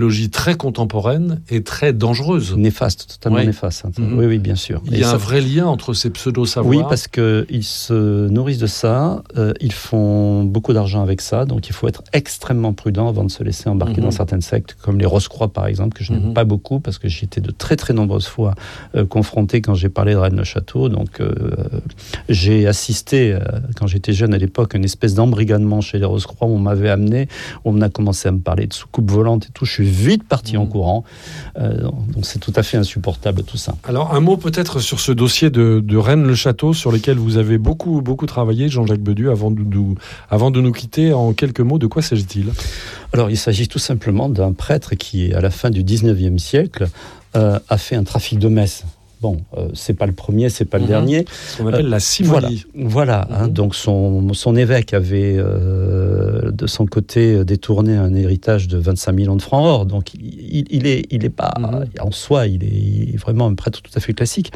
Logie très contemporaine et très dangereuse. Néfaste, totalement néfaste. Oui, bien sûr. Il y a un vrai lien entre ces pseudo-savoirs. Oui, parce qu'ils se nourrissent de ça, ils font beaucoup d'argent avec ça, donc il faut être extrêmement prudent avant de se laisser embarquer dans certaines sectes, comme les Rose-Croix par exemple, que je n'aime pas beaucoup, parce que j'y étais de très très nombreuses fois confronté quand j'ai parlé de Rennes-le-Château. Donc j'ai assisté, quand j'étais jeune à l'époque, à une espèce d'embrigadement chez les Rose-Croix où on m'avait amené, on a commencé à me parler de soucoupe volante et tout, je suis vite parti en courant. Donc c'est tout à fait insupportable tout ça. Alors un mot peut-être sur ce dossier de Rennes-le-Château sur lequel vous avez beaucoup travaillé, Jean-Jacques Bedu, avant de nous quitter. En quelques mots, de quoi s'agit-il ? Alors il s'agit tout simplement d'un prêtre qui, à la fin du 19e siècle, a fait un trafic de messes. Bon, c'est pas le premier, c'est pas le dernier. Ce qu'on appelle la simonie. Voilà. Donc son évêque avait de son côté détourné un héritage de 25 millions de francs or. Donc il est pas en soi, il est vraiment un prêtre tout à fait classique.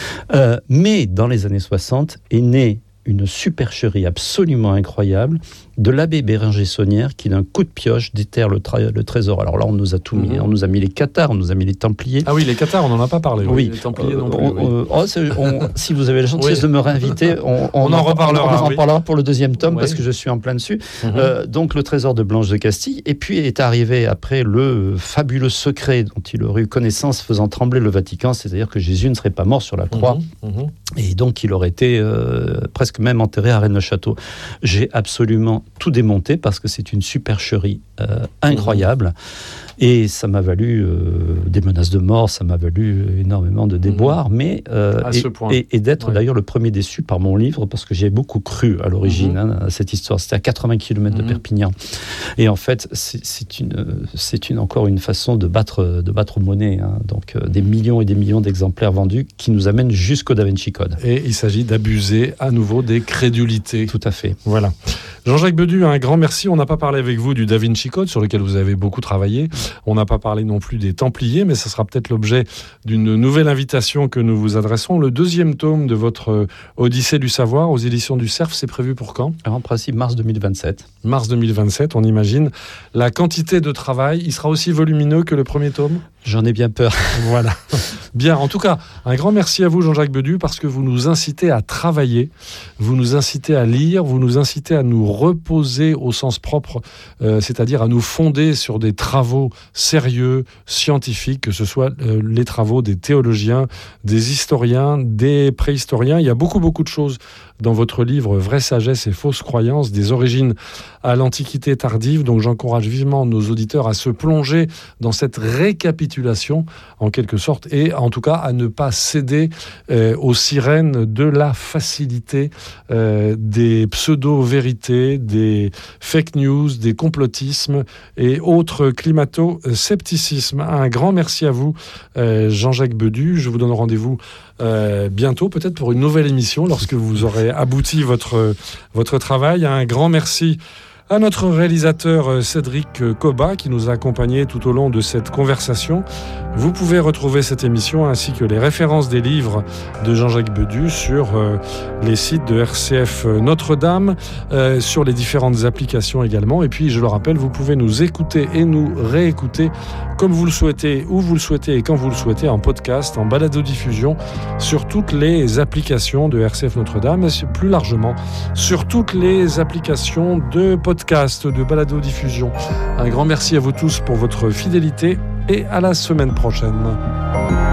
Mais dans les années 60 est née une supercherie absolument incroyable de l'abbé Bérenger-Saunière qui, d'un coup de pioche, déterre le trésor. Alors là, on nous a tout mis. On nous a mis les cathares, on nous a mis les templiers. Ah oui, les cathares, on n'en a pas parlé. Oui. Les templiers non plus. Si vous avez la gentillesse de me réinviter, on en reparlera. On en parlera pour le deuxième tome, parce que je suis en plein dessus. Donc le trésor de Blanche de Castille. Et puis est arrivé après le fabuleux secret dont il aurait eu connaissance faisant trembler le Vatican, c'est-à-dire que Jésus ne serait pas mort sur la croix. Et donc il aurait été presque même enterré à Rennes-le-Château. J'ai absolument tout démonté parce que c'est une supercherie incroyable. Et ça m'a valu des menaces de mort, ça m'a valu énormément de déboires, mais et d'être d'ailleurs le premier déçu par mon livre, parce que j'ai beaucoup cru à l'origine à cette histoire. C'était à 80 km de Perpignan. Et en fait, c'est encore une façon de battre monnaie. Donc des millions et des millions d'exemplaires vendus qui nous amènent jusqu'au Da Vinci Code. Et il s'agit d'abuser à nouveau des crédulités. Tout à fait. Voilà. Jean-Jacques Bedu, un grand merci. On n'a pas parlé avec vous du Da Vinci Code, sur lequel vous avez beaucoup travaillé. On n'a pas parlé non plus des Templiers, mais ça sera peut-être l'objet d'une nouvelle invitation que nous vous adresserons. Le deuxième tome de votre Odyssée du savoir aux éditions du Cerf, c'est prévu pour quand ? En principe, mars 2027. Mars 2027, on imagine. La quantité de travail, il sera aussi volumineux que le premier tome ? J'en ai bien peur. Voilà. Bien, en tout cas, un grand merci à vous, Jean-Jacques Bedu, parce que vous nous incitez à travailler, vous nous incitez à lire, vous nous incitez à nous reposer au sens propre, c'est-à-dire à nous fonder sur des travaux sérieux, scientifiques, que ce soit les travaux des théologiens, des historiens, des préhistoriens. Il y a beaucoup de choses dans votre livre « Vraie sagesse et fausse croyance, des origines à l'Antiquité tardive ». Donc j'encourage vivement nos auditeurs à se plonger dans cette récapitulation, en quelque sorte, et en tout cas à ne pas céder aux sirènes de la facilité, des pseudo-vérités, des fake news, des complotismes et autres climato-scepticismes. Un grand merci à vous, Jean-Jacques Bedu. Je vous donne rendez-vous bientôt, peut-être pour une nouvelle émission, lorsque vous aurez abouti votre travail. Un grand merci à notre réalisateur Cédric Coba qui nous a accompagnés tout au long de cette conversation. Vous pouvez retrouver cette émission ainsi que les références des livres de Jean-Jacques Bedu sur les sites de RCF Notre-Dame, sur les différentes applications également. Et puis, je le rappelle, vous pouvez nous écouter et nous réécouter comme vous le souhaitez, où vous le souhaitez et quand vous le souhaitez, en podcast, en balado-diffusion, sur toutes les applications de RCF Notre-Dame et plus largement sur toutes les applications de podcast, de balado-diffusion. Un grand merci à vous tous pour votre fidélité et à la semaine prochaine.